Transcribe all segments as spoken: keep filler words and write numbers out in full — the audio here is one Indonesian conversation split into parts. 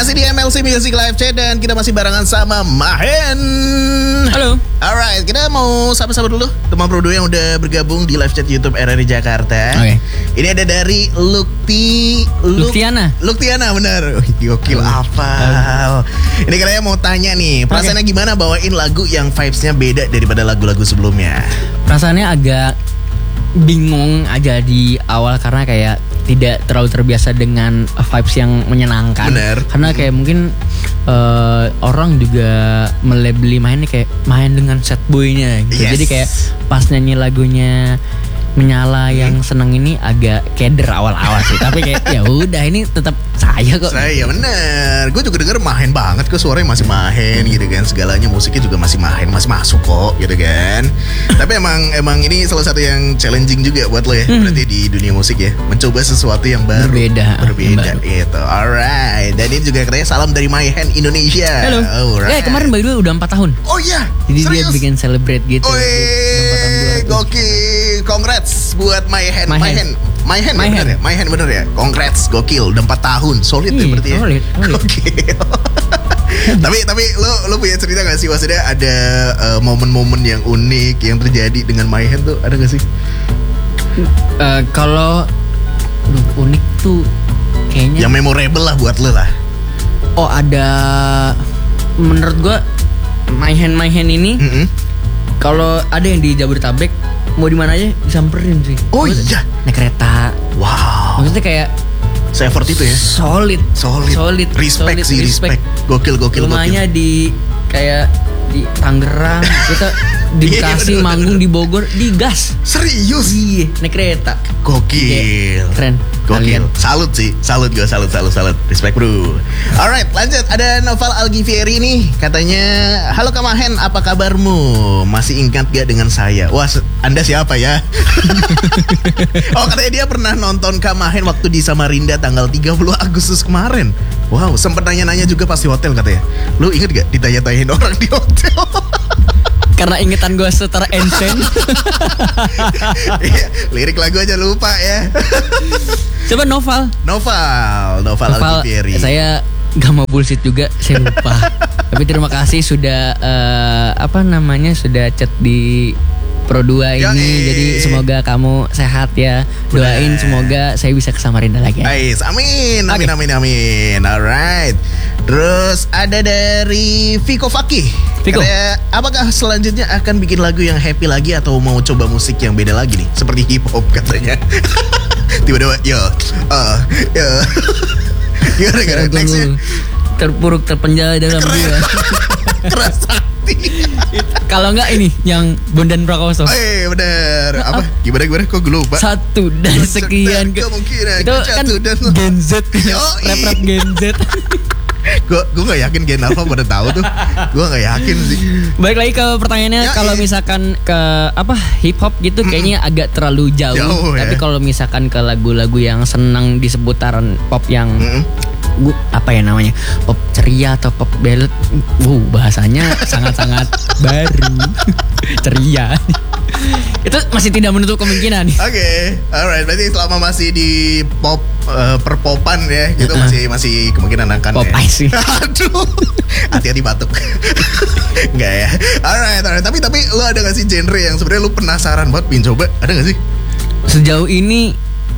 Masih di M L C Music Live Chat dan kita masih barengan sama Mahen. Halo. Alright, kita mau sapa-sapa dulu teman Prodo yang udah bergabung di live chat YouTube R R I Jakarta. Oke. Okay. Ini ada dari Lukti Luk, Luktiana. Luktiana benar. Oh, gokil apa? Ini kalian mau tanya nih, perasaannya okay. gimana bawain lagu yang vibes-nya beda daripada lagu-lagu sebelumnya? Perasaannya agak bingung aja di awal karena kayak tidak terlalu terbiasa dengan vibes yang menyenangkan. Bener. Karena kayak hmm. mungkin uh, orang juga melabeli mainnya kayak main dengan sad boy-nya gitu. Yes. Jadi kayak pas nyanyi lagunya Menyala hmm. yang seneng ini agak keder awal-awal sih. Tapi kayak ya udah ini tetap saya kok. Saya bener. Gue juga denger Mahen banget kok, suaranya masih Mahen gitu kan. Segalanya musiknya juga masih Mahen, masih masuk kok gitu kan. Tapi emang emang ini salah satu yang challenging juga buat lo ya. Hmm. Berarti di dunia musik ya, mencoba sesuatu yang baru. Berbeda. Berbeda gitu. Alright. Dan ini juga katanya salam dari Mahen Indonesia. Halo. Alright. Eh kemarin by the way udah empat tahun. Oh iya. Jadi serius? dia bikin celebrate gitu. Oh iya. Gokil. Congrats buat Mahen. Mahen. Mahen My bener ya? Mahen bener ya? Congrats, gokil, udah empat tahun, solid ya berarti ya? Solid, solid. Gokil. Tapi tapi lo lo punya cerita gak sih, maksudnya ada uh, momen-momen yang unik yang terjadi dengan Mahen tuh, ada gak sih? Uh, kalau unik tuh kayaknya yang memorable lah buat lo lah. Oh ada, menurut gua Mahen Mahen ini Mm-hmm. kalau ada yang di Jabodetabek mau di mana aja disamperin sih. Oh iya. Naik kereta. Wow. Maksudnya kayak se-effort itu ya. Solid. Solid. Solid. Respect solid, sih, respect. Gokil, gokil, Rumahnya gokil. di kayak di Tangerang, kita di Bekasi, manggung di Bogor, di gas. Serius? Iya, naik kereta. Gokil. Keren. Gokil. Kalian. Salut sih. Salut gue, salut, salut, salut. Respect bro. Alright, lanjut. Ada Noval Algivieri nih. Katanya, halo Kak Mahen, apa kabarmu? Masih ingat gak dengan saya? Wah, Anda siapa ya? Oh, katanya dia pernah nonton Kak Mahen waktu di Samarinda tanggal tiga puluh Agustus kemarin. Wow, sempet nanya-nanya juga pas di hotel katanya. Lu inget gak ditanya-tanyain orang di hotel? Karena ingetan gue setara Ensen. Lirik lagu aja lupa ya. Coba Noval. Noval, Noval, Noval Algivieri. Saya gak mau bullshit juga, saya lupa. Tapi terima kasih sudah uh, apa namanya sudah chat di Pro dua ini. Yoi. Jadi semoga kamu sehat ya. Doain Bener. semoga saya bisa ke Samarinda lagi. Ais, amin, amin, Okay. amin, amin. Alright. Terus ada dari Viko Fakih. Viko. Katanya, apakah selanjutnya akan bikin lagu yang happy lagi atau mau coba musik yang beda lagi nih? Seperti hip hop katanya. Tiba-tiba, yo, uh, yo. Gimana, gimana, nextnya? Terpuruk terpenjara dalam dia. Keras hati. Kalau enggak ini yang Bondan Prakoso. Oh iya bener. Apa? Apa? Gimana, gimana? Kok gue lupa? Satu dan sekian ke, kemungkinan itu kan jatuh dan Gen Z. Yoi. Rap-rap Gen Z. Gue gue nggak yakin Gen Alpha pada tahu tuh. Gue nggak yakin sih. Balik lagi ke pertanyaannya, Ya, kalau iya. misalkan ke apa hip hop gitu kayaknya agak terlalu jauh. Jauh, ya. Tapi kalau misalkan ke lagu-lagu yang senang di seputaran pop yang Mm-mm. bu- apa ya namanya, pop ceria atau pop ballad, wow bahasanya sangat-sangat baru, ceria. Itu masih tidak menutup kemungkinan. Oke, alright. Berarti selama masih di pop uh, perpopan ya, gitu Uh-uh. masih masih kemungkinan akan Pop ya. ice sih. Aduh, hati-hati batuk. Enggak ya. Alright, alright. Tapi tapi lu ada gak sih genre yang sebenarnya lu penasaran buat pin coba? Ada gak sih? Sejauh ini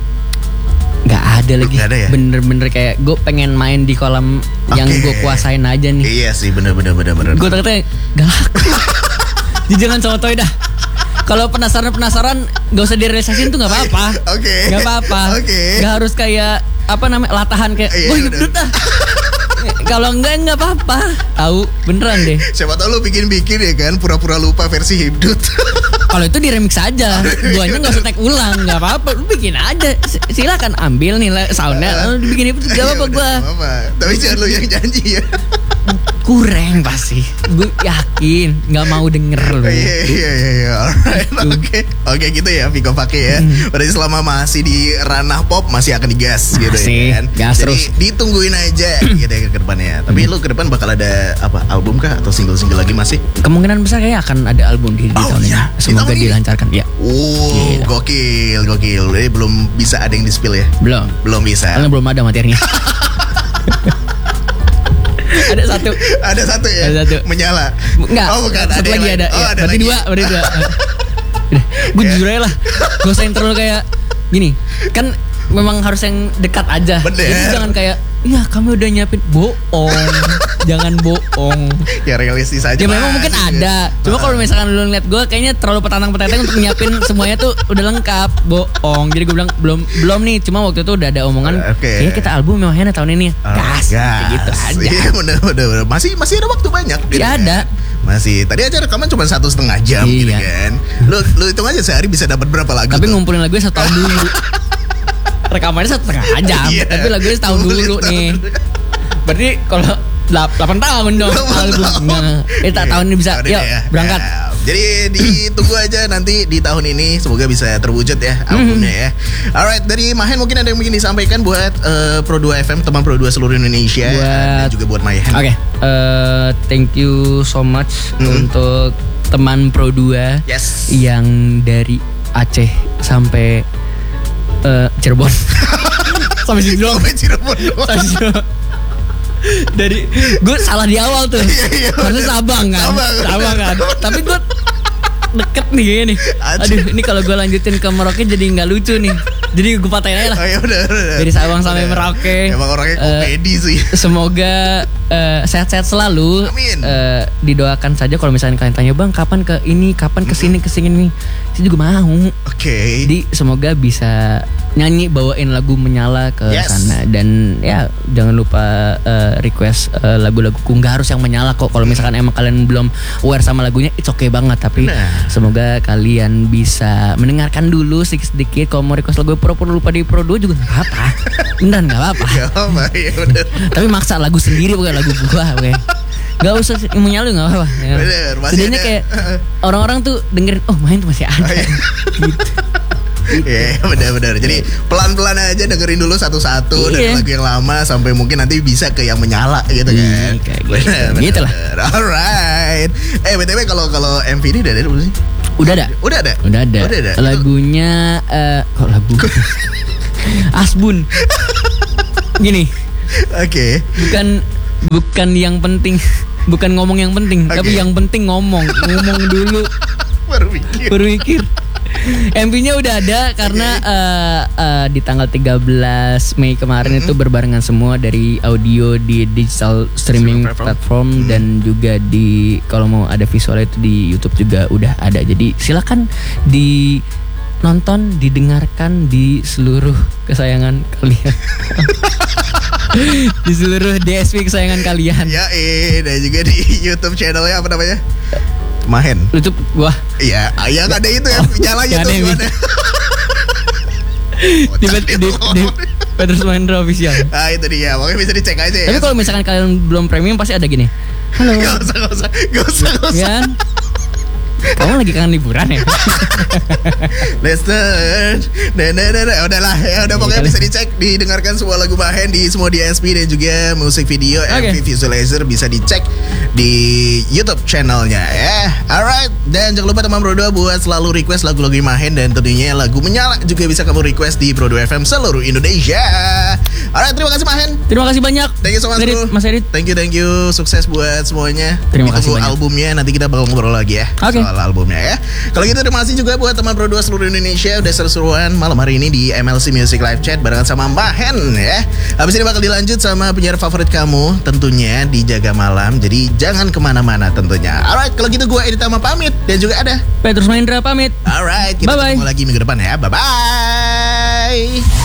nggak ada lagi. Nggak ada ya? Bener-bener kayak gue pengen main di kolam yang Oke. gue kuasain aja nih. Iya sih, bener bener bener bener. Gue takutnya gak laku. Jadi jangan sotoy dah. Kalau penasaran-penasaran gak usah direalisasin tuh gak apa-apa. Oke. Gak apa-apa. Oke. Gak harus kayak apa namanya latahan kayak Iya, gue bener. hidup dah. Kalau enggak enggak apa-apa. Tahu beneran deh. Siapa tahu lu bikin-bikin ya kan, pura-pura lupa versi hidut. Kalau itu di remix aja. Guanya gak usah tag ulang, gak apa-apa. Lu bikin aja. S- Silakan ambil nih lah soundnya. Lu bikin itu gak apa-apa gue. Gak apa-apa. Tapi jangan lu yang janji ya. Kurang pasti. Gue yakin gak mau denger lu. Iya iya iya iya. Alright. Oke. Oke gitu ya Viko pakai ya. Berarti selama masih di ranah pop masih akan digas gitu Masih, ya kan. gas Jadi terus. ditungguin aja gitu ya ke depannya. Tapi lu ke depan bakal ada apa? Album kah atau single-single lagi masih? Kemungkinan besar kayak akan ada album di, di Oh, tahun iya. ini. Di Semoga tahun ini? dilancarkan ya. Oh, Gila. gokil, gokil. Jadi belum bisa ada yang di-spill ya? Belum. Belum bisa. Karena belum ada materinya. Ada satu. Ada satu ya. Ada satu. Menyala. Enggak. Oh bukan. Satu ada yang lagi lain. ada. Oh, Ya, ada berarti lagi. dua, berarti dua. Gue Ya. jujur aja lah. Gak usah yang terlalu kayak gini. Kan memang harus yang dekat aja. Bener. Jadi jangan kayak, iya kami udah nyiapin. Bohong. Jangan bohong. Ya realistis aja. Ya memang lah, mungkin gitu. ada. Cuma kalau misalkan lu ngeliat gue kayaknya terlalu petantang-petantang untuk nyiapin semuanya tuh udah lengkap. Bohong. Jadi gue bilang belum belum nih. Cuma waktu itu udah ada omongan. Oke. Kayaknya kita album mewahnya tahun ini. Oh, Gas. Kayak gitu aja. Iya bener, bener, bener. Masih masih ada waktu banyak. gitu Ya kan. ada. Masih. Tadi aja rekaman cuma satu setengah jam gitu Iya. kan. Lu lu hitung aja sehari bisa dapat berapa lagu Tapi tuh? ngumpulin lagunya satu tahun dulu. Rekamannya satu setengah jam. Iya. Tapi lagunya setahun Ngumpulin dulu setahun. nih. Berarti kalau delapan tahun dong delapan album. tahun. Nah, eh tak tahun ini bisa. Tahun Yuk ini ya. berangkat. Ya. Jadi ditunggu aja nanti di tahun ini semoga bisa terwujud ya albumnya ya. Alright, dari Mahen mungkin ada yang mungkin disampaikan buat eh, Pro dua F M, teman Pro dua seluruh Indonesia dan Buat- juga buat Mahen. Oke, eh, thank you so much Hmm. untuk teman Pro dua Yes. yang dari Aceh sampai eh, Cirebon. Sampai situ doang. Sampai Cirebon doang. Sampai situ doang. Dari gue salah di awal tuh. Iya, iya, Harusnya bener. Sabang kan. Sabang. Sabang kan. Tapi gue deket nih kayaknya nih. Aceh. Aduh, ini kalau gue lanjutin ke Merauke jadi nggak lucu nih. Jadi gue patahin aja lah. Oh ya udah, udah. Dari Sabang sampai Udah. Merauke. Emang orangnya Eh, komedi sih. Semoga eh, sehat-sehat selalu. Amin. Eh, didoakan saja kalau misalnya kalian tanya bang kapan ke ini, kapan ke sini ke sini. Saya juga mau. Oke. Jadi semoga bisa nyanyi bawain lagu Menyala ke Yes. sana dan ya jangan lupa eh, request eh, lagu-laguku nggak harus yang menyala kok. Kalau misalkan emang kalian belum aware sama lagunya, it's okay banget. Tapi Nah. semoga kalian bisa mendengarkan dulu sedikit-sedikit. Kalau mau request lagu pura-pura lupa di Pro dua juga nggak apa-apa. Beneran nggak apa-apa. Gak apa ya udah. Tapi maksa lagu sendiri bukan lagu gua, oke. Gak usah yang menyalu gak apa-apa ya. Bener, masih Setidaknya ada. kayak orang-orang tuh dengerin, oh main tuh masih ada. Oh, iya. Gitu. Iya benar-benar. Jadi pelan-pelan aja dengerin dulu satu-satu dari Iya. lagu yang lama sampai mungkin nanti bisa ke yang menyala gitu kan. Iya, kayak gitu. Benar, benar, Gitu lah. benar. Alright. Eh B T W kalau kalau M V ini udah ada belum sih? Udah ada. Udah ada. Udah ada. Udah ada. Lagunya eh kok lagu? Asbun. Gini, Oke. bukan bukan yang penting, bukan ngomong yang penting, Oke. tapi yang penting ngomong, ngomong dulu. Baru mikir. Baru mikir. M V-nya udah ada karena eh, eh, di tanggal tiga belas Mei kemarin itu berbarengan semua dari audio di digital streaming Streaming platform. platform dan juga di kalau mau ada visualnya itu di YouTube juga udah ada. Jadi silakan di nonton, didengarkan di seluruh kesayangan kalian. Di seluruh D S P kesayangan kalian. Ya eh dan juga di YouTube channelnya apa namanya? Mahen. YouTube gua Iya, yang ada itu ya, nyalanya yang tuh ada yang gimana? di di, di, di Petrus Mahendra Official. Ah itu dia, makanya bisa dicek aja ya. Tapi kalau misalkan kalian belum premium pasti ada gini. Halo. Gak usah, gak usah, gak usah, gak usah. Kan? Kamu lagi kangen liburan ya? Listen, nah, nah, nah, nah. Udahlah ya, udah pokoknya bisa dicek, didengarkan semua lagu Mahen di semua D S P dan juga musik video Oke. M V Visualizer bisa dicek di YouTube channelnya ya. Alright, dan jangan lupa teman Pro dua buat selalu request lagu-lagu Mahen dan tentunya lagu Menyala juga bisa kamu request di Pro dua F M seluruh Indonesia. Alright, terima kasih Mahen. Terima kasih banyak. Thank you so much, Edit, bro. Mas Edit. Thank you, thank you. Sukses buat semuanya. Terima kasih Ditunggu banyak. albumnya, nanti kita bakal ngobrol lagi ya Oke. soal albumnya ya. Kalau gitu terima kasih juga buat teman Pro dua seluruh Indonesia udah seru-seruan malam hari ini di M L C Music Live Chat barengan sama Mahen ya. Habis ini bakal dilanjut sama penyiar favorit kamu tentunya di Jaga Malam. Jadi jangan kemana-mana tentunya. Alright, kalau gitu gue Edit sama pamit dan juga ada. Petrus Mahendra pamit. Alright, kita Bye-bye. ketemu lagi minggu depan ya. Bye-bye.